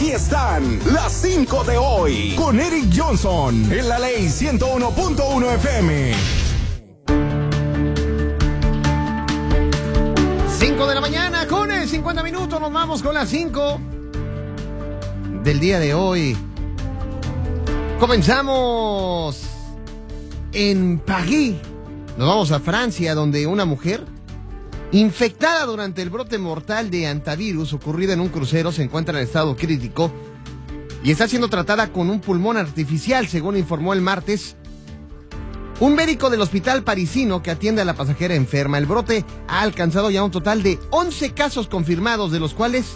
Aquí están las 5 de hoy con Eric Johnson en la Ley 101.1 FM. 5 de la mañana con 50 minutos. Nos vamos con las 5 del día de hoy. Comenzamos en París. Nos vamos a Francia, donde una mujer infectada durante el brote mortal de hantavirus ocurrido en un crucero se encuentra en estado crítico y está siendo tratada con un pulmón artificial, según informó el martes un médico del hospital parisino que atiende a la pasajera enferma. El brote ha alcanzado ya un total de 11 casos confirmados, de los cuales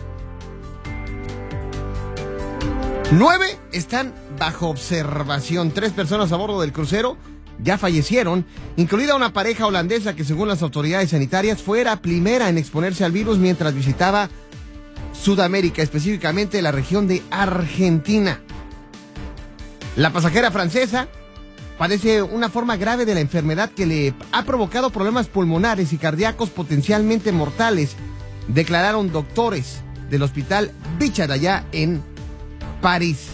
9 están bajo observación. 3 personas a bordo del crucero ya fallecieron, incluida una pareja holandesa que, según las autoridades sanitarias, fue la primera en exponerse al virus mientras visitaba Sudamérica, específicamente la región de Argentina. La pasajera francesa padece una forma grave de la enfermedad que le ha provocado problemas pulmonares y cardíacos potencialmente mortales, declararon doctores del hospital Bichat allá en París.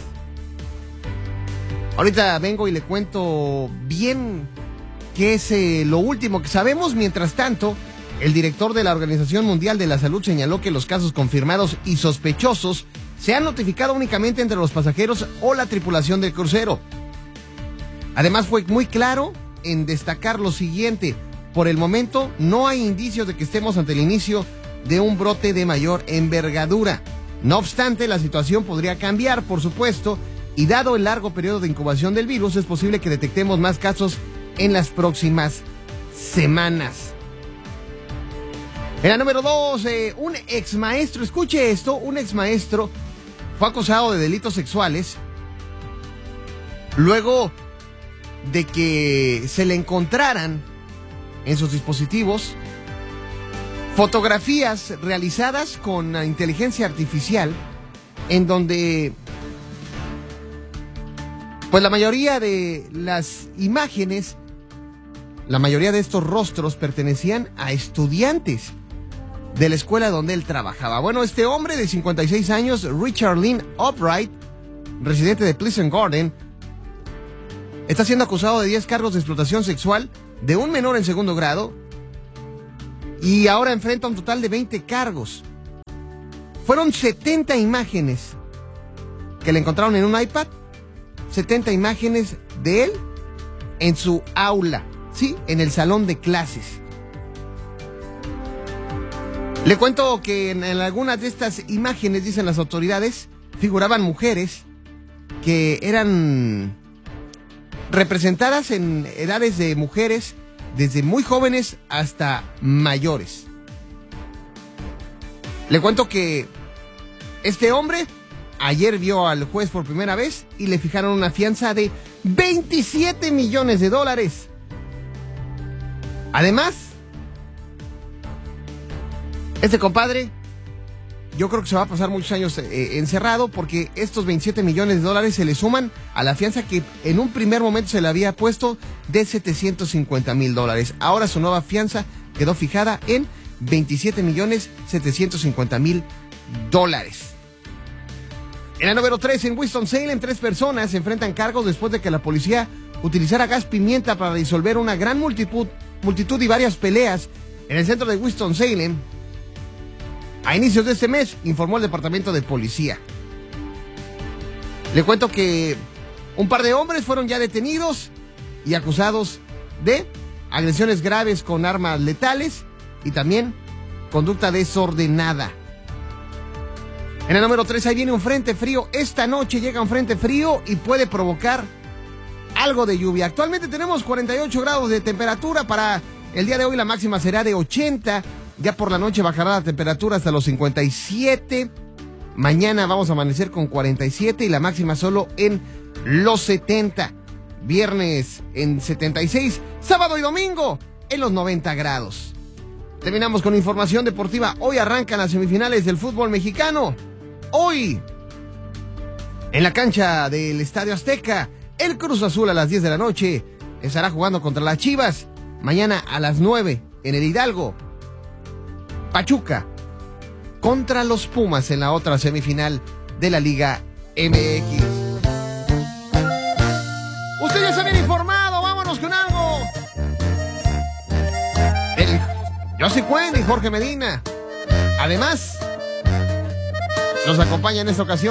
Ahorita vengo y le cuento bien qué es lo último que sabemos. Mientras tanto, el director de la Organización Mundial de la Salud señaló que los casos confirmados y sospechosos se han notificado únicamente entre los pasajeros o la tripulación del crucero. Además, fue muy claro en destacar lo siguiente: por el momento no hay indicios de que estemos ante el inicio de un brote de mayor envergadura. No obstante, la situación podría cambiar, por supuesto, y dado el largo periodo de incubación del virus, es posible que detectemos más casos en las próximas semanas. En la número 2, un exmaestro, escuche esto, un exmaestro fue acusado de delitos sexuales luego de que se le encontraran en sus dispositivos fotografías realizadas con la inteligencia artificial, en donde pues la mayoría de las imágenes, la mayoría de estos rostros pertenecían a estudiantes de la escuela donde él trabajaba. Bueno, este hombre de 56 años, Richard Lynn Upright, residente de Pleasant Garden, está siendo acusado de 10 cargos de explotación sexual de un menor en segundo grado y ahora enfrenta un total de 20 cargos. Fueron 70 imágenes que le encontraron en un iPad, 70 imágenes de él en su aula, sí, en el salón de clases. Le cuento que en algunas de estas imágenes, dicen las autoridades, figuraban mujeres que eran representadas en edades de mujeres desde muy jóvenes hasta mayores. Le cuento que este hombre ayer vio al juez por primera vez y le fijaron una fianza de $27 millones. Además, este compadre, yo creo que se va a pasar muchos años encerrado, porque estos $27 millones se le suman a la fianza que en un primer momento se le había puesto de $750,000. Ahora su nueva fianza quedó fijada en $27,750,000. En la número 3, en Winston-Salem, 3 personas se enfrentan cargos después de que la policía utilizara gas pimienta para disolver una gran multitud y varias peleas en el centro de Winston-Salem a inicios de este mes, informó el departamento de policía. Le cuento que un par de hombres fueron ya detenidos y acusados de agresiones graves con armas letales y también conducta desordenada. En el número 3, ahí viene un frente frío. Esta noche llega un frente frío y puede provocar algo de lluvia. Actualmente tenemos 48 grados de temperatura. Para el día de hoy la máxima será de 80. Ya por la noche bajará la temperatura hasta los 57. Mañana vamos a amanecer con 47 y la máxima solo en los 70. Viernes en 76. Sábado y domingo en los 90 grados. Terminamos con información deportiva. Hoy arrancan las semifinales del fútbol mexicano. Hoy, en la cancha del Estadio Azteca, el Cruz Azul a las 10 de la noche estará jugando contra las Chivas. Mañana a las 9 en el Hidalgo, Pachuca contra los Pumas en la otra semifinal de la Liga MX. Usted ya está bien informado, vámonos con algo. José Cuen y Jorge Medina. Además, nos acompaña en esta ocasión